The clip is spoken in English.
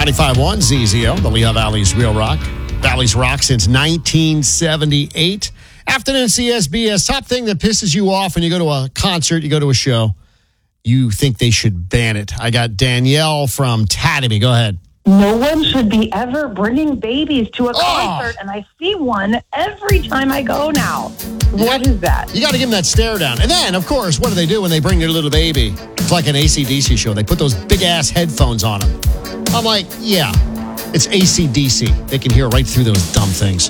95.1 ZZO, the Lehigh Valley's Real Rock. Valley's Rock since 1978. Afternoon CSBS. Top thing that pisses you off when you go to a concert, you go to a show, you think they should ban it. I got Danielle from Tatamy. Go ahead. No one should be ever bringing babies to a concert, and I see one every time I go now. What is that? You got to give them that stare down. And then, of course, what do they do when they bring their little baby? It's like an AC/DC show. They put those big-ass headphones on them. I'm like, yeah, it's AC/DC. They can hear right through those dumb things.